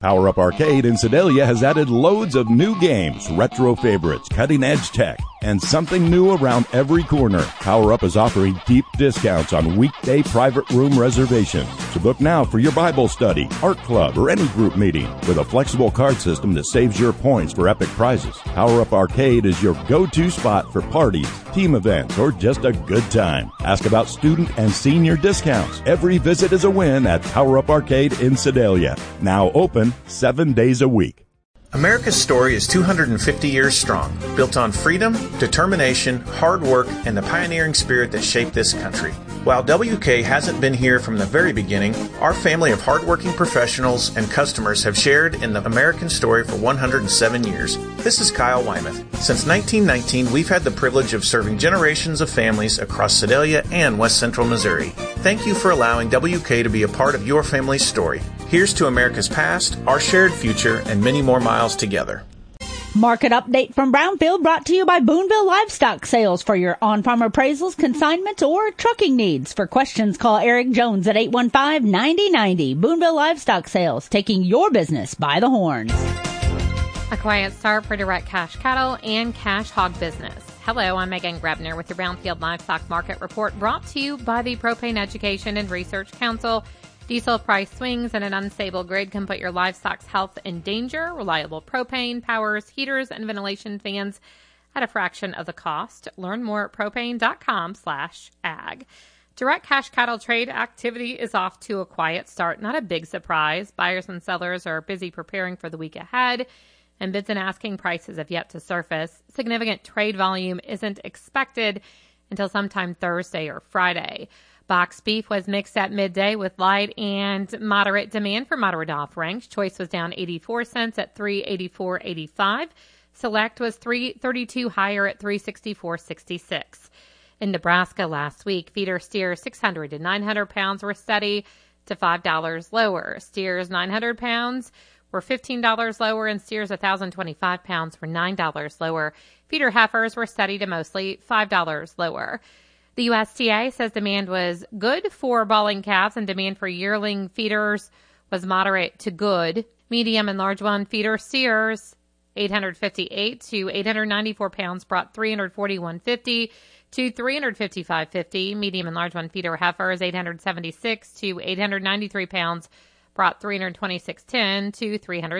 Power Up Arcade in Sedalia has added loads of new games, retro favorites, cutting-edge tech, and something new around every corner. Power Up is offering deep discounts on weekday private room reservations. So book now for your Bible study, art club, or any group meeting with a flexible card system that saves your points for epic prizes. Power Up Arcade is your go-to spot for parties, team events, or just a good time. Ask about student and senior discounts. Every visit is a win at Power Up Arcade in Sedalia. Now open 7 days a week. America's story is 250 years strong, built on freedom, determination, hard work, and the pioneering spirit that shaped this country. While WK hasn't been here from the very beginning, our family of hardworking professionals and customers have shared in the American story for 107 years. This is Kyle Wymuth. Since 1919, we've had the privilege of serving generations of families across Sedalia and West Central Missouri. Thank you for allowing WK to be a part of your family's story. Here's to America's past, our shared future, and many more miles together. Market update from Brownfield brought to you by Boonville Livestock Sales for your on-farm appraisals, consignments, or trucking needs. For questions, call Eric Jones at 815-9090. Boonville Livestock Sales, taking your business by the horns. A quiet start for direct cash cattle and cash hog business. Hello, I'm Megan Grebner with the Brownfield Livestock Market Report brought to you by the Propane Education and Research Council. Diesel price swings and an unstable grid can put your livestock's health in danger. Reliable propane powers heaters and ventilation fans at a fraction of the cost. Learn more at propane.com/ag. Direct cash cattle trade activity is off to a quiet start. Not a big surprise. Buyers and sellers are busy preparing for the week ahead, and bids and asking prices have yet to surface. Significant trade volume isn't expected until sometime Thursday or Friday. Box beef was mixed at midday with light and moderate demand for moderate offerings. Choice was down 84 cents at $384.85. Select was $3.32 higher at $364.66. In Nebraska last week, feeder steers 600 to 900 pounds were steady to $5 lower. Steers 900 pounds were $15 lower, and steers 1,025 pounds were $9 lower. Feeder heifers were steady to mostly $5 lower. The USDA says demand was good for balling calves and demand for yearling feeders was moderate to good. Medium and large one feeder steers, 858 to 894 pounds, brought $341.50 to $355.50. Medium and large one feeder heifers, 876 to 893 pounds, brought $326.10 to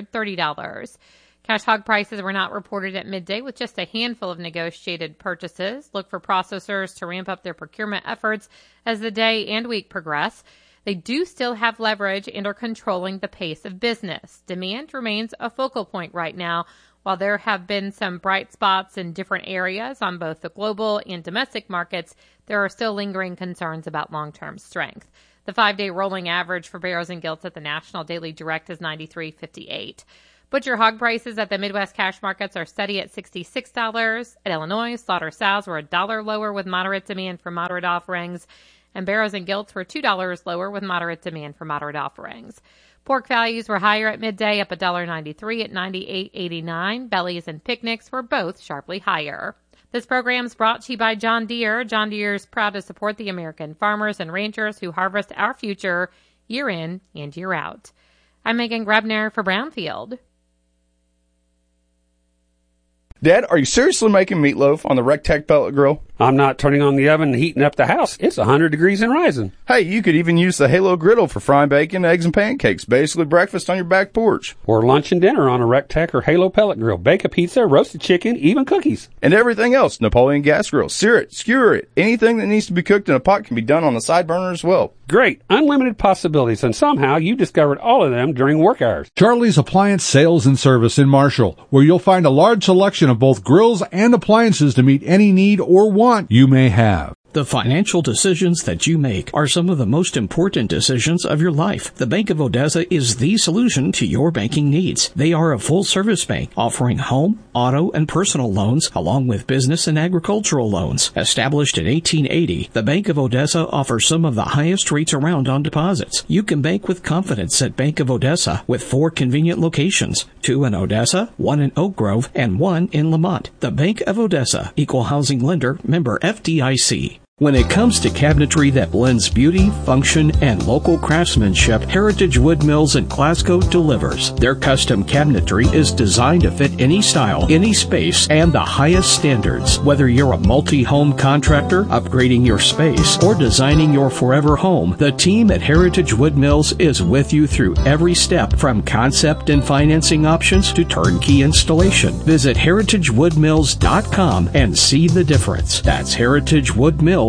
$330. Cash hog prices were not reported at midday with just a handful of negotiated purchases. Look for processors to ramp up their procurement efforts as the day and week progress. They do still have leverage and are controlling the pace of business. Demand remains a focal point right now. While there have been some bright spots in different areas on both the global and domestic markets, there are still lingering concerns about long-term strength. The 5-day rolling average for barrows and gilts at the National Daily Direct is 93.58. Butcher hog prices at the Midwest cash markets are steady at $66. At Illinois, slaughter sows were $1 lower with moderate demand for moderate offerings, and barrows and gilts were $2 lower with moderate demand for moderate offerings. Pork values were higher at midday, up $1.93 at $98.89. Bellies and picnics were both sharply higher. This program is brought to you by John Deere. John Deere is proud to support the American farmers and ranchers who harvest our future year in and year out. I'm Megan Grebner for Brownfield. Dad, are you seriously making meatloaf on the Rectech pellet grill? I'm not turning on the oven and heating up the house. It's 100 degrees and rising. Hey, you could even use the Halo griddle for frying bacon, eggs, and pancakes. Basically breakfast on your back porch. Or lunch and dinner on a Rectech or Halo pellet grill. Bake a pizza, roasted chicken, even cookies. And everything else. Napoleon gas grill. Sear it, skewer it. Anything that needs to be cooked in a pot can be done on the side burner as well. Great. Unlimited possibilities, and somehow you discovered all of them during work hours. Charlie's Appliance Sales and Service in Marshall, where you'll find a large selection of both grills and appliances to meet any need or want you may have. The financial decisions that you make are some of the most important decisions of your life. The Bank of Odessa is the solution to your banking needs. They are a full-service bank offering home, auto, and personal loans along with business and agricultural loans. Established in 1880, the Bank of Odessa offers some of the highest rates around on deposits. You can bank with confidence at Bank of Odessa with 4 convenient locations, 2 in Odessa, 1 in Oak Grove, and 1 in Lamont. The Bank of Odessa, Equal Housing Lender, member FDIC. When it comes to cabinetry that blends beauty, function, and local craftsmanship, Heritage Wood Mills in Glasgow delivers. Their custom cabinetry is designed to fit any style, any space, and the highest standards. Whether you're a multi-home contractor, upgrading your space, or designing your forever home, the team at Heritage Wood Mills is with you through every step, from concept and financing options to turnkey installation. Visit heritagewoodmills.com and see the difference. That's heritagewoodmills.com.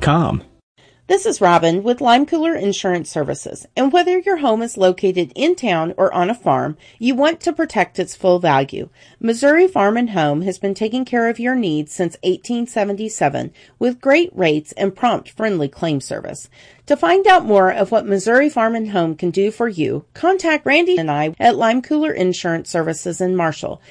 This is Robin with Lime Cooler Insurance Services, and whether your home is located in town or on a farm, you want to protect its full value. Missouri Farm and Home has been taking care of your needs since 1877 with great rates and prompt, friendly claim service. To find out more of what Missouri Farm and Home can do for you, contact Randy and I at Lime Cooler Insurance Services in Marshall,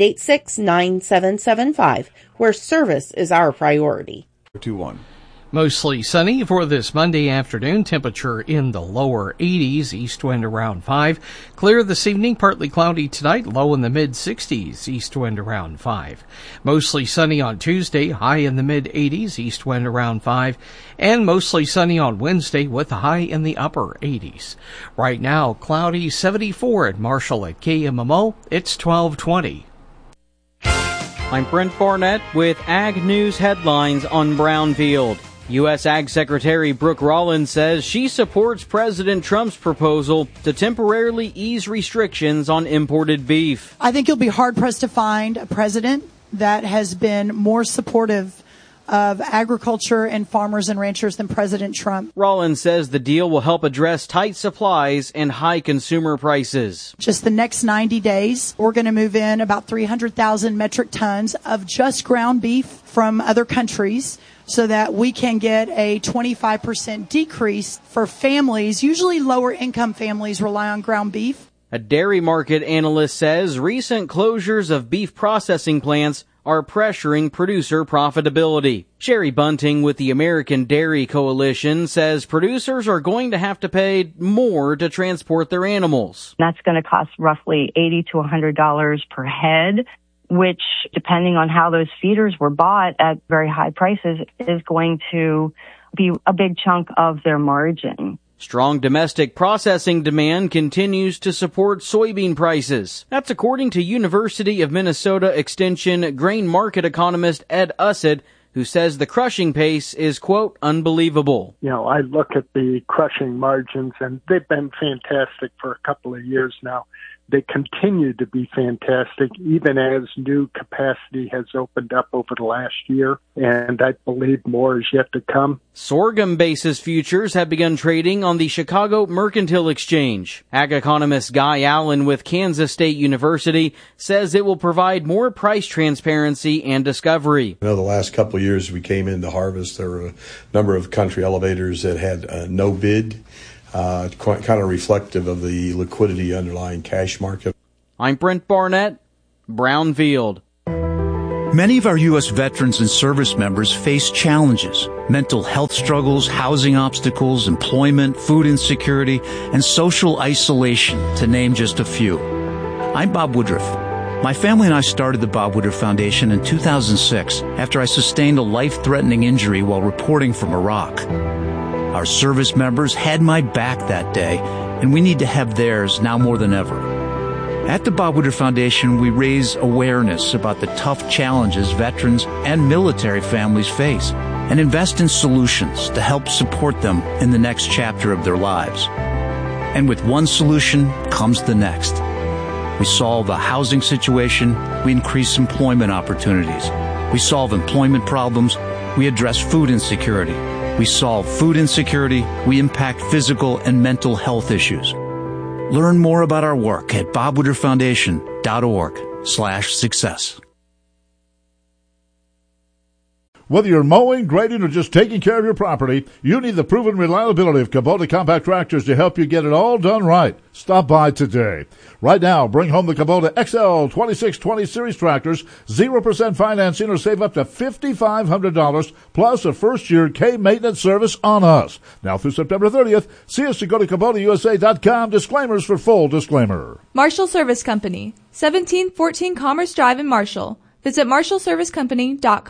886-9775, where service is our priority. 2-1. Mostly sunny for this Monday afternoon. Temperature in the lower 80s, east wind around 5. Clear this evening, partly cloudy tonight, low in the mid-60s, east wind around 5. Mostly sunny on Tuesday, high in the mid-80s, east wind around 5. And mostly sunny on Wednesday with a high in the upper 80s. Right now, cloudy, 74 at Marshall at KMMO. It's 12:20. I'm Brent Barnett with Ag News headlines on Brownfield. U.S. Ag Secretary Brooke Rollins says she supports President Trump's proposal to temporarily ease restrictions on imported beef. I think you'll be hard-pressed to find a president that has been more supportive of agriculture and farmers and ranchers than President Trump. Rollins says the deal will help address tight supplies and high consumer prices. Just the next 90 days, we're going to move in about 300,000 metric tons of just ground beef from other countries, so that we can get a 25% decrease for families. Usually lower income families rely on ground beef. A dairy market analyst says recent closures of beef processing plants are pressuring producer profitability. Sherry Bunting with the American Dairy Coalition says producers are going to have to pay more to transport their animals. That's going to cost roughly $80 to $100 per head, which, depending on how those feeders were bought at very high prices, is going to be a big chunk of their margin. Strong domestic processing demand continues to support soybean prices. That's according to University of Minnesota Extension grain market economist Ed Ussett, who says the crushing pace is, quote, unbelievable. You know, I look at the crushing margins, and they've been fantastic for a couple of years now. They continue to be fantastic, even as new capacity has opened up over the last year, and I believe more is yet to come. Sorghum basis futures have begun trading on the Chicago Mercantile Exchange. Ag economist Guy Allen with Kansas State University says it will provide more price transparency and discovery. You know, the last couple of years we came into harvest, there were a number of country elevators that had no bid. Kind of reflective of the liquidity underlying cash market. I'm Brent Barnett, Brownfield. Many of our U.S. veterans and service members face challenges: mental health struggles, housing obstacles, employment, food insecurity, and social isolation, to name just a few. I'm Bob Woodruff. My family and I started the Bob Woodruff Foundation in 2006 after I sustained a life-threatening injury while reporting from Iraq. Our service members had my back that day, and we need to have theirs now more than ever. At the Bob Woodruff Foundation, we raise awareness about the tough challenges veterans and military families face and invest in solutions to help support them in the next chapter of their lives. And with one solution comes the next. We solve a housing situation, we increase employment opportunities. We solve employment problems, we address food insecurity. We solve food insecurity, we impact physical and mental health issues. Learn more about our work at bobwoodrufffoundation.org/success. Whether you're mowing, grading, or just taking care of your property, you need the proven reliability of Kubota compact tractors to help you get it all done right. Stop by today. Right now, bring home the Kubota XL 2620 Series tractors, 0% financing, or save up to $5,500, plus a first-year K-maintenance service on us. Now through September 30th, see us to go to KubotaUSA.com. Disclaimers for full disclaimer. Marshall Service Company, 1714 Commerce Drive in Marshall. Visit marshallservicecompany.com.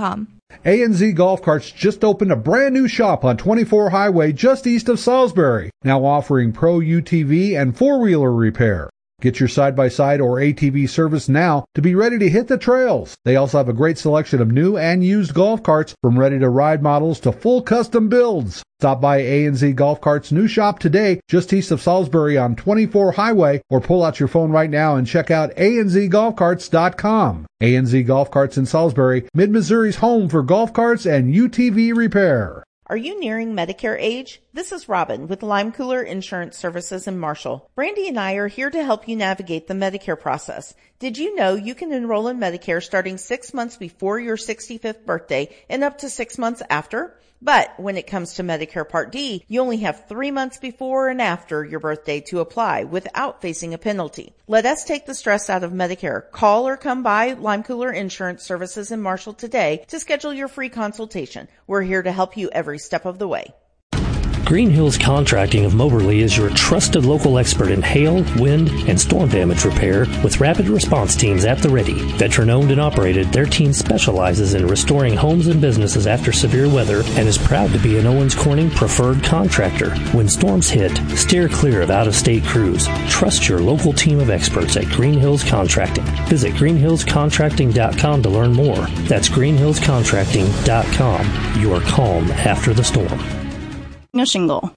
A&Z Golf Carts just opened a brand new shop on 24 Highway just east of Salisbury, now offering Pro UTV and four-wheeler repair. Get your side-by-side or ATV service now to be ready to hit the trails. They also have a great selection of new and used golf carts, from ready-to-ride models to full custom builds. Stop by A&Z Golf Carts' new shop today, just east of Salisbury on 24 Highway, or pull out your phone right now and check out anzgolfcarts.com. A&Z Golf Carts in Salisbury, Mid-Missouri's home for golf carts and UTV repair. Are you nearing Medicare age? This is Robin with Lime Cooler Insurance Services in Marshall. Brandy and I are here to help you navigate the Medicare process. Did you know you can enroll in Medicare starting 6 months before your 65th birthday and up to 6 months after? But when it comes to Medicare Part D, you only have 3 months before and after your birthday to apply without facing a penalty. Let us take the stress out of Medicare. Call or come by Lime Cooler Insurance Services in Marshall today to schedule your free consultation. We're here to help you every step of the way. Green Hills Contracting of Moberly is your trusted local expert in hail, wind, and storm damage repair with rapid response teams at the ready. Veteran-owned and operated, their team specializes in restoring homes and businesses after severe weather and is proud to be an Owens Corning preferred contractor. When storms hit, steer clear of out-of-state crews. Trust your local team of experts at Green Hills Contracting. Visit greenhillscontracting.com to learn more. That's greenhillscontracting.com. Your calm after the storm. A shingle.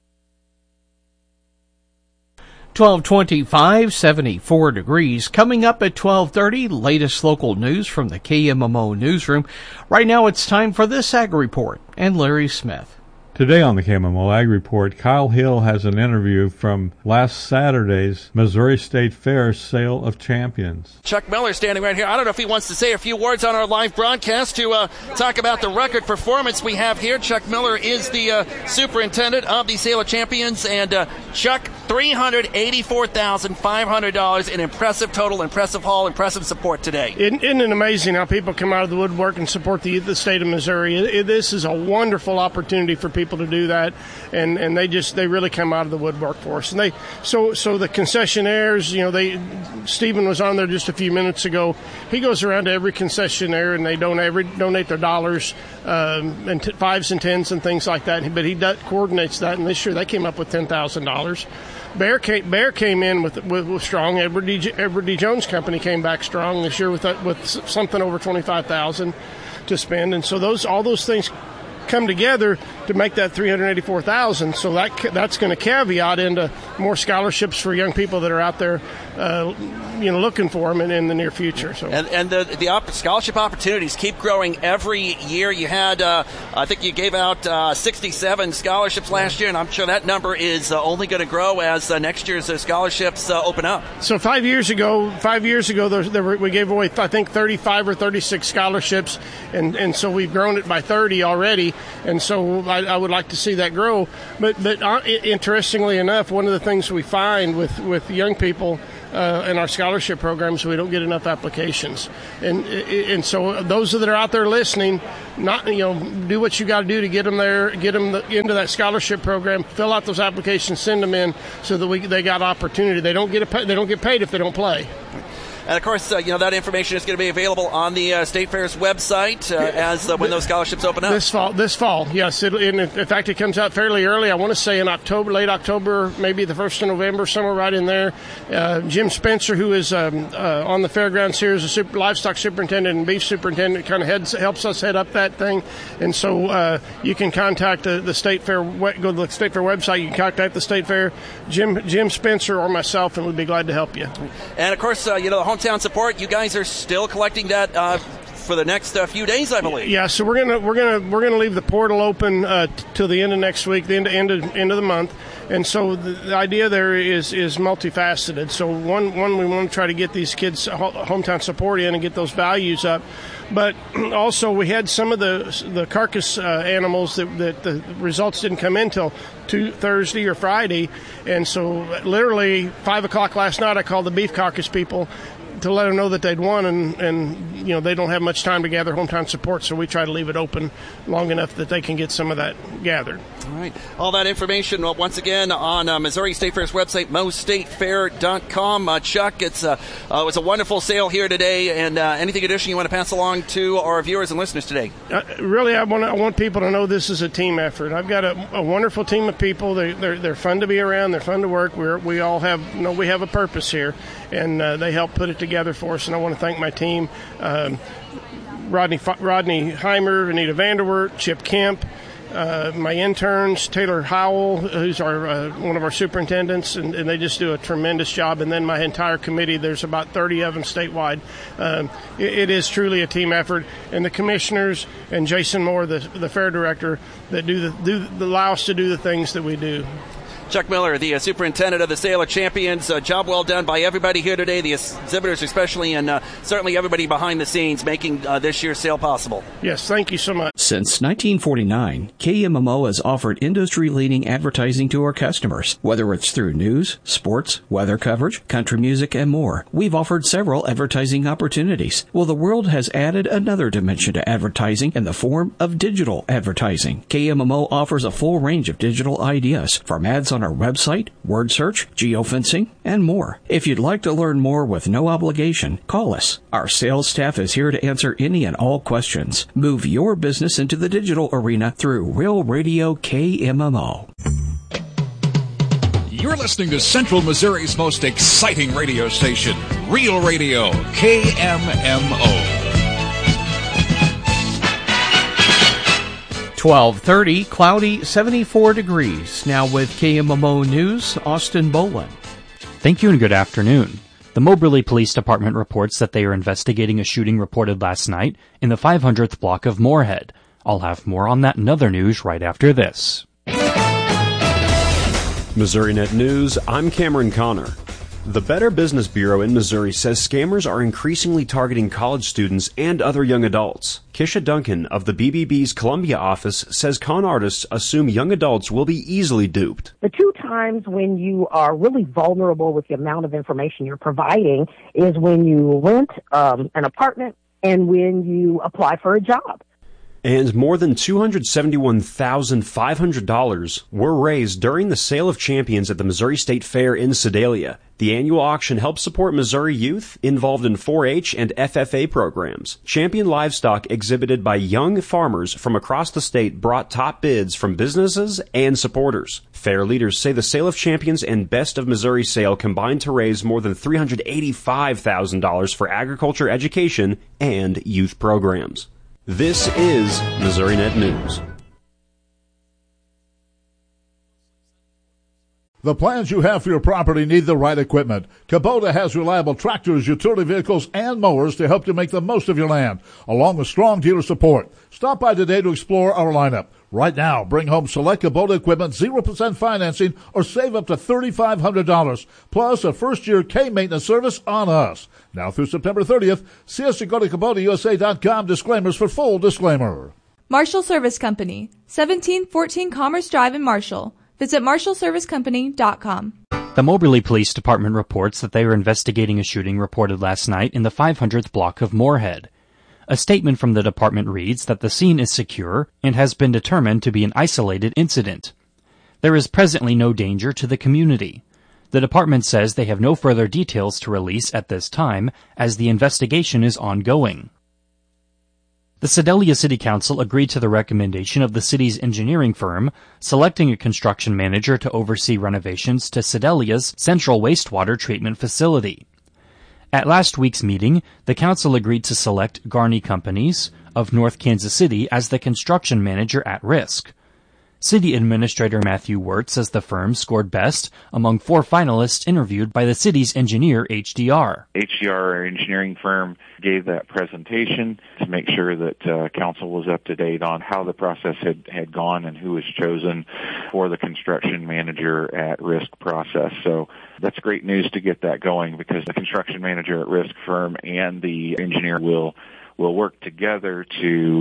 12:25, 74 degrees. Coming up at 12:30, latest local news from the KMMO newsroom. Right now it's time for this Ag Report and Larry Smith. Today on the KMMO Ag Report, Kyle Hill has an interview from last Saturday's Missouri State Fair Sale of Champions. Chuck Miller standing right here. I don't know if he wants to say a few words on our live broadcast to talk about the record performance we have here. Chuck Miller is the superintendent of the Sale of Champions. And Chuck, $384,500, an impressive total, impressive haul, impressive support today. Isn't it amazing how people come out of the woodwork and support the state of Missouri? This is a wonderful opportunity for people to do that, and they really come out of the woodwork for us. And so the concessionaires, Stephen was on there just a few minutes ago. He goes around to every concessionaire and they donate their dollars, and fives and tens and things like that. But he coordinates that, and this year they came up with $10,000. Bear came in with strong. Edward D. Jones Company came back strong this year with something over $25,000 to spend, and so all those things come together to make that $384,000. So that's going to caveat into more scholarships for young people that are out there, looking for them in the near future. So and the scholarship opportunities keep growing every year. You had, I think you gave out 67 scholarships last year, and I'm sure that number is only going to grow as next year's scholarships open up. So 5 years ago, we gave away, I think, 35 or 36 scholarships, and so we've grown it by 30 already. And so I would like to see that grow. But interestingly enough, one of the things we find with young people in our scholarship programs, we don't get enough applications. And so those that are out there listening, do what you got to do to get them there, into that scholarship program, fill out those applications, send them in so that they got opportunity. They don't get paid if they don't play. And, of course, that information is going to be available on the State Fair's website when those scholarships open up. This fall, yes. In fact, it comes out fairly early. I want to say in October, late October, maybe the 1st of November, somewhere right in there. Jim Spencer, who is on the fairgrounds here as a livestock superintendent and beef superintendent, kind of helps us head up that thing. And so you can contact the State Fair, go to the State Fair website. You can contact the State Fair, Jim Spencer or myself, and we'd be glad to help you. And, of course, the hometown support, you guys are still collecting that for the next few days, I believe. Yeah, so we're gonna leave the portal open till the end of next week, the end of the month, and so the idea there is multifaceted. So one we want to try to get these kids hometown support in and get those values up, but also we had some of the carcass animals that the results didn't come in till Thursday or Friday, and so literally 5 o'clock last night I called the beef carcass people. to let them know that they'd won, and they don't have much time to gather hometown support, so we try to leave it open long enough that they can get some of that gathered. All right. All that information, once again, on Missouri State Fair's website, mostatefair.com. Chuck, it was a wonderful sale here today, and anything additional you want to pass along to our viewers and listeners today? Really, I want people to know this is a team effort. I've got a wonderful team of people. They're fun to be around. They're fun to work. We all have we have a purpose here, and they help put it together for us. And I want to thank my team, Rodney Heimer, Anita Vanderwert, Chip Kemp, my interns, Taylor Howell, who's one of our superintendents, and they just do a tremendous job. And then my entire committee, there's about 30 of them statewide. It is truly a team effort. And the commissioners and Jason Moore, the fair director, that allow us to do the things that we do. Chuck Miller, the superintendent of the Sale of Champions. Job well done by everybody here today, the exhibitors especially, and certainly everybody behind the scenes making this year's sale possible. Yes, thank you so much. Since 1949, KMMO has offered industry-leading advertising to our customers. Whether it's through news, sports, weather coverage, country music, and more, we've offered several advertising opportunities. Well, the world has added another dimension to advertising in the form of digital advertising. KMMO offers a full range of digital ideas, from ads on our website, word search, geofencing, and more. If you'd like to learn more with no obligation, call us. Our sales staff is here to answer any and all questions. Move your business into the digital arena through Real Radio KMMO. You're listening to Central Missouri's most exciting radio station, Real Radio KMMO. 12:30, cloudy, 74 degrees. Now with KMMO News, Austin Boland. Thank you and good afternoon. The Moberly Police Department reports that they are investigating a shooting reported last night in the 500th block of Moorhead. I'll have more on that and other news right after this. MissouriNet News, I'm Cameron Connor. The Better Business Bureau in Missouri says scammers are increasingly targeting college students and other young adults. Kisha Duncan of the BBB's Columbia office says con artists assume young adults will be easily duped. The two times when you are really vulnerable with the amount of information you're providing is when you rent an apartment and when you apply for a job. And more than $271,500 were raised during the Sale of Champions at the Missouri State Fair in Sedalia. The annual auction helps support Missouri youth involved in 4-H and FFA programs. Champion livestock exhibited by young farmers from across the state brought top bids from businesses and supporters. Fair leaders say the Sale of Champions and Best of Missouri sale combined to raise more than $385,000 for agriculture education and youth programs. This is MissouriNet News. The plans you have for your property need the right equipment. Kubota has reliable tractors, utility vehicles, and mowers to help you make the most of your land, along with strong dealer support. Stop by today to explore our lineup. Right now, bring home select Kubota equipment, 0% financing, or save up to $3,500, plus a first-year K-maintenance service on us. Now through September 30th, see us at go to KubotaUSA.com. Disclaimers for full disclaimer. Marshall Service Company, 1714 Commerce Drive in Marshall. Visit MarshallServiceCompany.com. The Moberly Police Department reports that they are investigating a shooting reported last night in the 500th block of Moorhead. A statement from the department reads that the scene is secure and has been determined to be an isolated incident. There is presently no danger to the community. The department says they have no further details to release at this time as the investigation is ongoing. The Sedalia City Council agreed to the recommendation of the city's engineering firm, selecting a construction manager to oversee renovations to Sedalia's central wastewater treatment facility. At last week's meeting, the council agreed to select Garney Companies of North Kansas City as the construction manager at risk. City Administrator Matthew Wirt says the firm scored best among 4 finalists interviewed by the city's engineer, HDR. HDR, our engineering firm, gave that presentation to make sure that council was up to date on how the process had gone and who was chosen for the construction manager at risk process. So that's great news to get that going, because the construction manager at risk firm and the engineer will work together to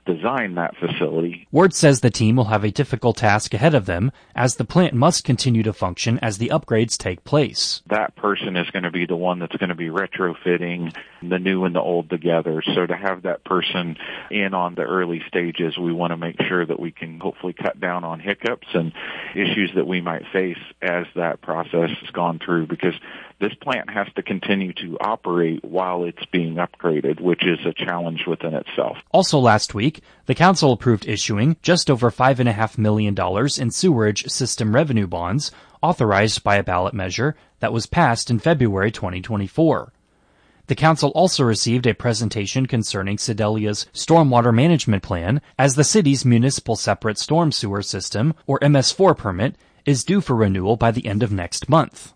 design that facility. Ward says the team will have a difficult task ahead of them as the plant must continue to function as the upgrades take place. That person is going to be the one that's going to be retrofitting the new and the old together. So to have that person in on the early stages, we want to make sure that we can hopefully cut down on hiccups and issues that we might face as that process has gone through, because this plant has to continue to operate while it's being upgraded, which is a challenge within itself. Also last week, the council approved issuing just over $5.5 million in sewerage system revenue bonds authorized by a ballot measure that was passed in February 2024. The council also received a presentation concerning Sedalia's stormwater management plan, as the city's municipal separate storm sewer system, or MS4 permit, is due for renewal by the end of next month.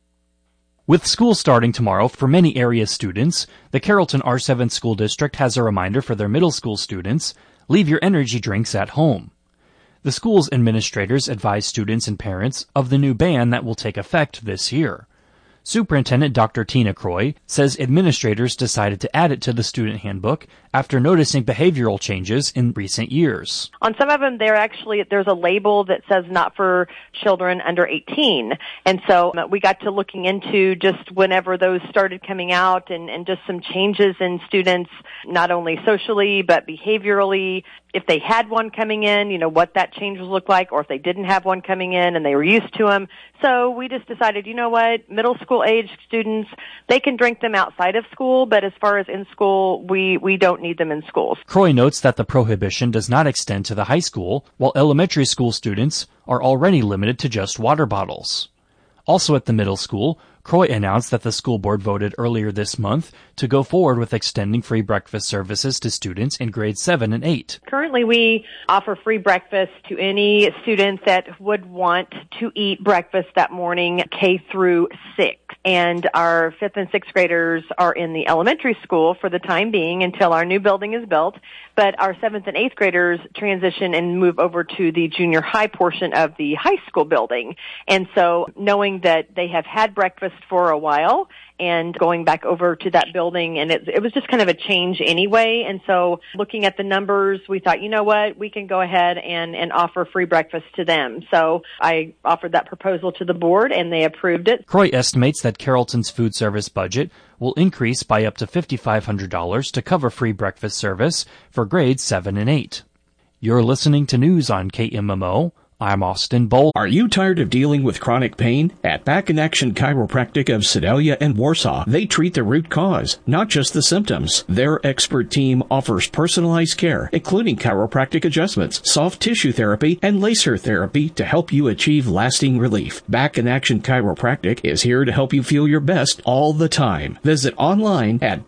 With school starting tomorrow for many area students, the Carrollton R7 School District has a reminder for their middle school students: leave your energy drinks at home. The school's administrators advise students and parents of the new ban that will take effect this year. Superintendent Dr. Tina Croy says administrators decided to add it to the student handbook after noticing behavioral changes in recent years. On some of them, there's a label that says not for children under 18. And so we got to looking into just whenever those started coming out and just some changes in students, not only socially, but behaviorally. If they had one coming in, what that change would look like, or if they didn't have one coming in and they were used to them. So we just decided, middle school age students, they can drink them outside of school, but as far as in school, we don't need them in schools. Croy notes that the prohibition does not extend to the high school, while elementary school students are already limited to just water bottles. Also at the middle school, Croy announced that the school board voted earlier this month to go forward with extending free breakfast services to students in grades 7 and 8. Currently, we offer free breakfast to any student that would want to eat breakfast that morning, K through 6. And our 5th and 6th graders are in the elementary school for the time being until our new building is built. But our 7th and 8th graders transition and move over to the junior high portion of the high school building. And so knowing that they have had breakfast for a while and going back over to that building, and it was just kind of a change anyway. And so looking at the numbers, we thought, we can go ahead and offer free breakfast to them. So I offered that proposal to the board, and they approved it. Croy estimates that Carrollton's food service budget will increase by up to $5,500 to cover free breakfast service for grades 7 and 8. You're listening to news on KMMO. I'm Austin Bolt. Are you tired of dealing with chronic pain? At Back in Action Chiropractic of Sedalia and Warsaw, they treat the root cause, not just the symptoms. Their expert team offers personalized care, including chiropractic adjustments, soft tissue therapy, and laser therapy to help you achieve lasting relief. Back in Action Chiropractic is here to help you feel your best all the time. Visit online at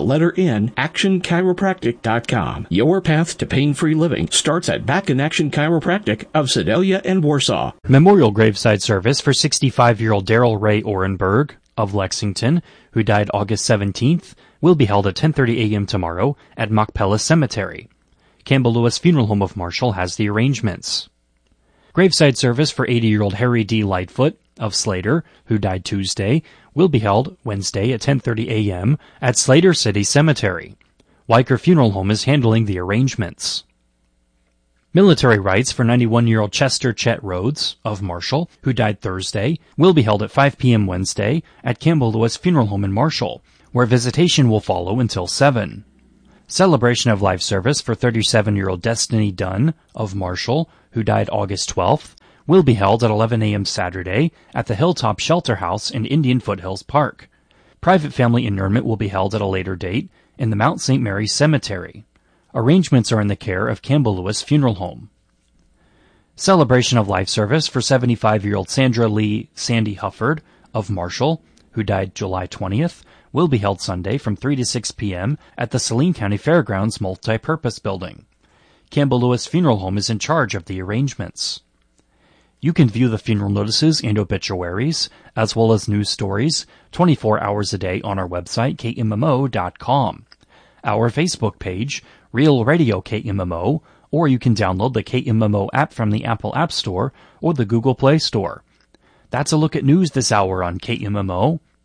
actionchiropractic.com. Your path to pain-free living starts at Back in Action Chiropractic of Sedalia and Warsaw. Memorial graveside service for 65-year-old Daryl Ray Orenberg of Lexington, who died August 17th, will be held at 10:30 a.m. tomorrow at Machpelah Cemetery. Campbell Lewis Funeral Home of Marshall has the arrangements. Graveside service for 80-year-old Harry D. Lightfoot of Slater, who died Tuesday, will be held Wednesday at 10:30 a.m. at Slater City Cemetery. Weicker Funeral Home is handling the arrangements. Military rites for 91-year-old Chester Chet Rhodes of Marshall, who died Thursday, will be held at 5 p.m. Wednesday at Campbell Lewis Funeral Home in Marshall, where visitation will follow until 7. Celebration of life service for 37-year-old Destiny Dunn of Marshall, who died August 12th, will be held at 11 a.m. Saturday at the Hilltop Shelter House in Indian Foothills Park. Private family interment will be held at a later date in the Mount St. Mary's Cemetery. Arrangements are in the care of Campbell Lewis Funeral Home. Celebration of life service for 75-year-old Sandra Lee Sandy Hufford of Marshall, who died July 20th, will be held Sunday from 3 to 6 p.m. at the Saline County Fairgrounds Multi-Purpose Building. Campbell Lewis Funeral Home is in charge of the arrangements. You can view the funeral notices and obituaries, as well as news stories, 24 hours a day on our website, KMMO.com. Our Facebook page, Real Radio KMMO, or you can download the KMMO app from the Apple App Store or the Google Play Store. That's a look at news this hour on KMMO.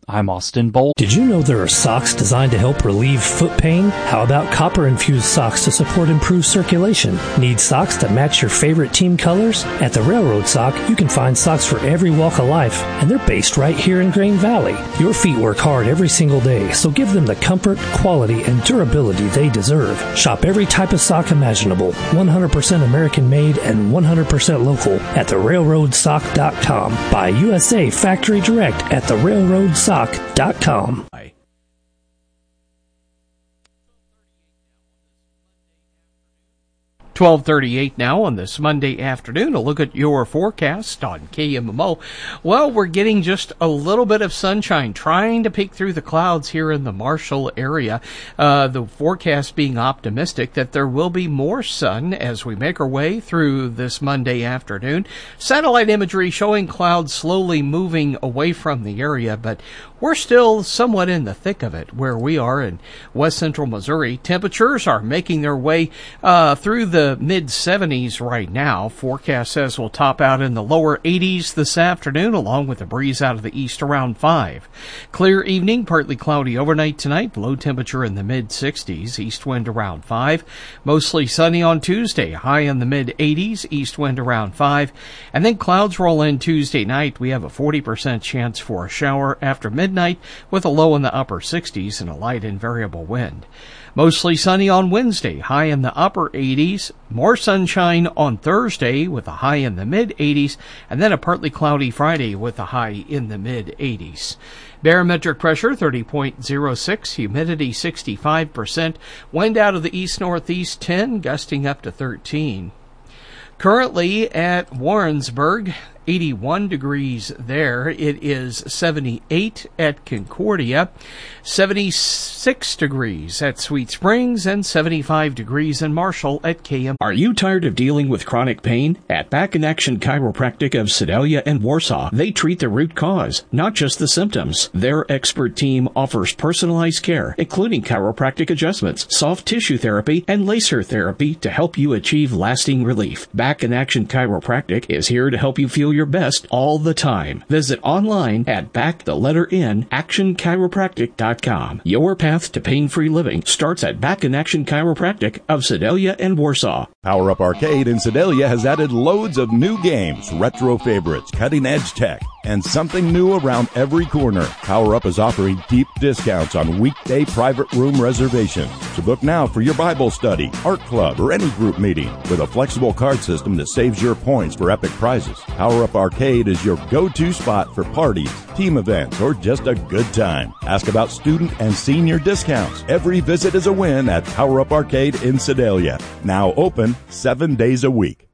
I'm Austin Bolt. Did you know there are socks designed to help relieve foot pain? How about copper-infused socks to support improved circulation? Need socks that match your favorite team colors? At the Railroad Sock, you can find socks for every walk of life, and they're based right here in Grain Valley. Your feet work hard every single day, so give them the comfort, quality, and durability they deserve. Shop every type of sock imaginable, 100% American-made and 100% local at therailroadsock.com. Buy USA Factory Direct at therailroadsock.com. 12:38 now on this Monday afternoon. A look at your forecast on KMMO. Well, we're getting just a little bit of sunshine, trying to peek through the clouds here in the Marshall area. The forecast being optimistic that there will be more sun as we make our way through this Monday afternoon. Satellite imagery showing clouds slowly moving away from the area, but we're still somewhat in the thick of it where we are in west central Missouri. Temperatures are making their way through the mid-70s right now. Forecast says we'll top out in the lower 80s this afternoon, along with a breeze out of the east around 5. Clear evening, partly cloudy overnight tonight. Low temperature in the mid-60s, east wind around 5. Mostly sunny on Tuesday, high in the mid-80s, east wind around 5. And then clouds roll in Tuesday night. We have a 40% chance for a shower after midnight with a low in the upper 60s and a light and variable wind. Mostly sunny on Wednesday, high in the upper 80s. More sunshine on Thursday with a high in the mid-80s, and then a partly cloudy Friday with a high in the mid-80s. Barometric pressure 30.06, humidity 65%, wind out of the east-northeast 10, gusting up to 13. Currently at Warrensburg, 81 degrees there. It is 78 at Concordia, 76 degrees at Sweet Springs, and 75 degrees in Marshall at KM. Are you tired of dealing with chronic pain? At Back in Action Chiropractic of Sedalia and Warsaw, they treat the root cause, not just the symptoms. Their expert team offers personalized care, including chiropractic adjustments, soft tissue therapy, and laser therapy to help you achieve lasting relief. Back in Action Chiropractic is here to help you feel your best all the time. Visit online at actionchiropractic.com. Your path to pain-free living starts at Back in Action Chiropractic of Sedalia and Warsaw. Power Up Arcade in Sedalia has added loads of new games, retro favorites, cutting-edge tech, and something new around every corner. Power Up is offering deep discounts on weekday private room reservations. So book now for your Bible study, art club, or any group meeting with a flexible card system that saves your points for epic prizes. Power Up Arcade is your go-to spot for parties, team events, or just a good time. Ask about student and senior discounts. Every visit is a win at Power Up Arcade in Sedalia. Now open 7 days a week.